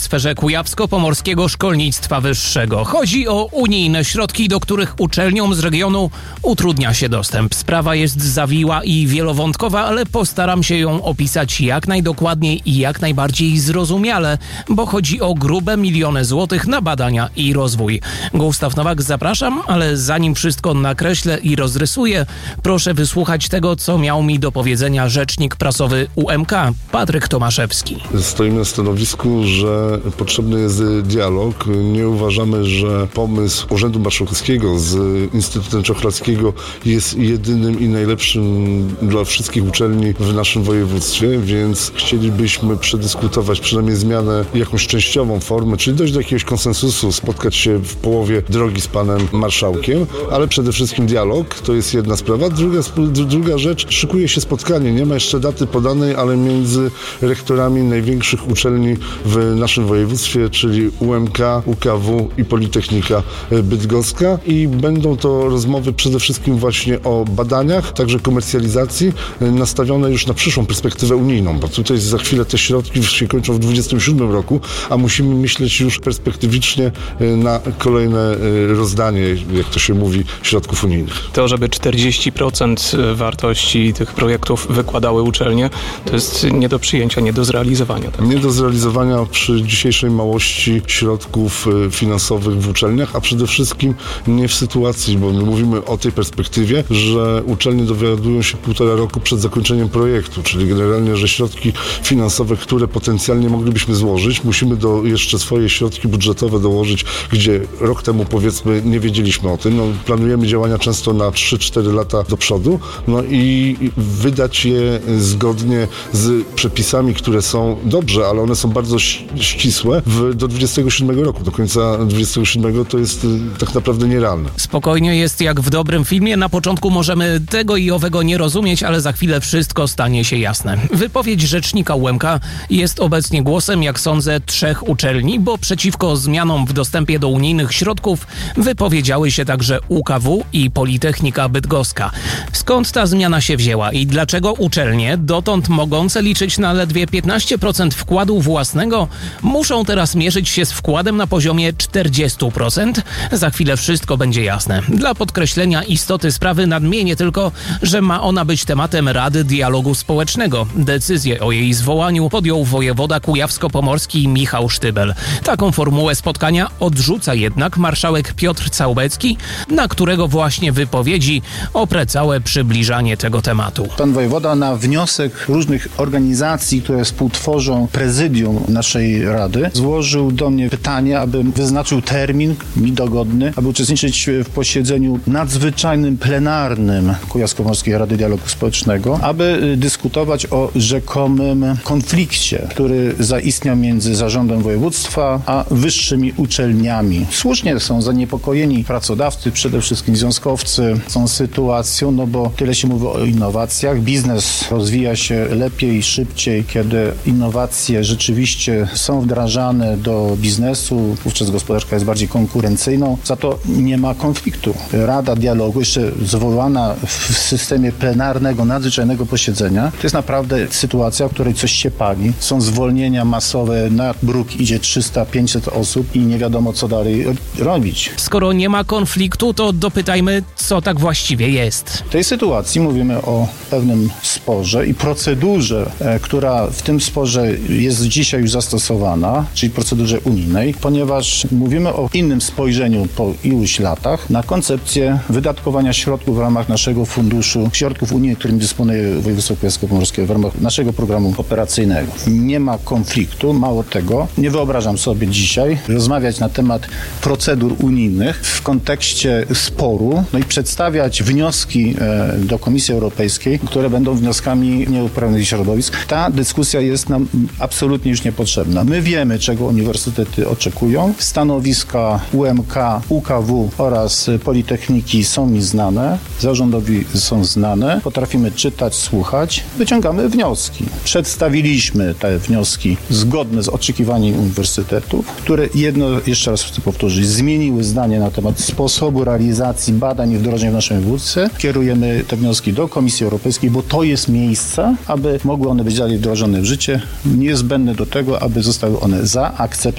sferze kujawsko-pomorskiego szkolnictwa wyższego. Chodzi o unijne środki, do których uczelniom z regionu utrudnia się dostęp. Sprawa jest zawiła i wielowątkowa, ale postaram się ją opisać jak najdokładniej i jak najbardziej zrozumiale, bo chodzi o grube miliony złotych na badania i rozwój. Gustaw Nowak, zapraszam, ale zanim wszystko nakreślę i rozrysuję, proszę wysłuchać tego, co miał mi do powiedzenia rzecznik prasowy UMK, Patryk Tomaszewski. Stoimy na stanowisku, że potrzebny jest dialog. Nie uważamy, że pomysł Urzędu Marszałkowskiego z Instytutem Czochralskiego jest jedynym i najlepszym dla wszystkich uczelni w naszym województwie, więc chcielibyśmy przedyskutować przynajmniej zmianę, jakąś częściową formę, czyli dojść do jakiegoś konsensusu, spotkać się w połowie drogi z panem marszałkiem, ale przede wszystkim dialog, to jest jedna sprawa. Druga rzecz, szykuje się spotkanie, nie ma jeszcze daty podanej, ale między rektorami największych uczelni w naszym województwie, czyli UMK, UKW i Politechnika Bydgoska, i będą to rozmowy przede wszystkim właśnie o badaniach, także komercjalizacji, nastawione już na przyszłą perspektywę unijną, bo tutaj za chwilę te środki się kończą w 2027 roku, a musimy myśleć już perspektywicznie na kolejne rozdanie, jak to się mówi, środków unijnych. To, żeby 40% wartości tych projektów wykładały uczelnie, to jest nie do przyjęcia, nie do zrealizowania. Tak? Nie do zrealizowania przy dzisiejszej małości środków finansowych w uczelniach, a przede wszystkim nie w sytuacji, bo my mówimy o tej perspektywie, że uczelnie dowiadują się 1,5 roku przed zakończeniem projektu, czyli generalnie, że środki finansowe, które potencjalnie moglibyśmy złożyć, musimy jeszcze swoje środki budżetowe dołożyć, gdzie rok temu, powiedzmy, nie wiedzieliśmy o tym. Planujemy działania często na 3-4 lata do przodu, i wydać je zgodnie z przepisami, które są dobrze, ale one są bardzo ścisłe do 27 roku. Do końca 27 to jest tak naprawdę nierealne. Spokojnie, jest jak w dobrym filmie. Na początku możemy tego i owego nie rozumieć, ale za chwilę wszystko stanie się jasne. Wypowiedź rzecznika UMK jest obecnie głosem, jak sądzę, 3 uczelni, bo przeciwko zmianom w dostępie do unijnych środków wypowiedziały się także UKW i Politechnika Bydgoska. Skąd ta zmiana się wzięła i dlaczego uczelnie, dotąd mogące liczyć na ledwie 15% wkładu własnego, muszą teraz mierzyć się z wkładem na poziomie 40%? Za chwilę wszystko będzie jasne. Dla podkreślenia istoty sprawy nadmienię tylko, że ma ona być tematem Rady Dialogu Społecznego. Decyzję o jej zwołaniu podjął wojewoda kujawsko-pomorski Michał Sztybel. Taką formułę spotkania odrzuca jednak marszałek Piotr Całbecki, na którego właśnie wypowiedzi oprę całe przybliżanie tego tematu. Pan wojewoda na wniosek różnych organizacji, które współtworzą prezydium naszej rady, złożył do mnie pytanie, abym wyznaczył termin mi dogodny, aby uczestniczyć w posiedzeniu nadzwyczajnym, plenarnym Kujawsko-Pomorskiej Rady Dialogu Społecznego, aby dyskutować o rzekomym konflikcie, który zaistniał między zarządem województwa a wyższymi uczelniami. Słusznie są zaniepokojeni pracodawcy, przede wszystkim związkowcy, tą sytuacją, bo tyle się mówi o innowacjach. Biznes rozwija się lepiej i szybciej, kiedy innowacje rzeczywiście są wdrażane do biznesu, wówczas gospodarka jest bardziej konkurencyjną. Za to nie ma konfliktu. Rada Dialogu, jeszcze zwołana w systemie plenarnego, nadzwyczajnego posiedzenia, to jest naprawdę sytuacja, w której coś się pali. Są zwolnienia masowe, na bruk idzie 300-500 osób i nie wiadomo, co dalej robić. Skoro nie ma konfliktu, to dopytajmy, co tak właściwie jest. W tej sytuacji mówimy o pewnym sporze i procedurze, która w tym sporze jest dzisiaj już zastosowana, czyli procedurze unijnej, ponieważ mówimy o innym spojrzeniu po iluś latach na koncepcję wydatkowania środków w ramach naszego funduszu, środków unijnych, którym dysponuje województwo kujawsko-pomorskie w ramach naszego programu operacyjnego. Nie ma konfliktu, mało tego, nie wyobrażam sobie dzisiaj rozmawiać na temat procedur unijnych w kontekście sporu, i przedstawiać wnioski do Komisji Europejskiej, które będą wnioskami nieuprawnionych środowisk. Ta dyskusja jest nam absolutnie już niepotrzebna. My wiemy, czego uniwersytety oczekują. Stanowiska UMK, UKW oraz Politechniki są mi znane, zarządowi są znane. Potrafimy czytać, słuchać. Wyciągamy wnioski. Przedstawiliśmy te wnioski zgodne z oczekiwaniami uniwersytetów, które jeszcze raz chcę powtórzyć, zmieniły zdanie na temat sposobu realizacji badań i wdrożeń w naszym województwie. Kierujemy te wnioski do Komisji Europejskiej, bo to jest miejsce, aby mogły one być dalej wdrożone w życie, niezbędne do tego, aby zostały one zaakceptowane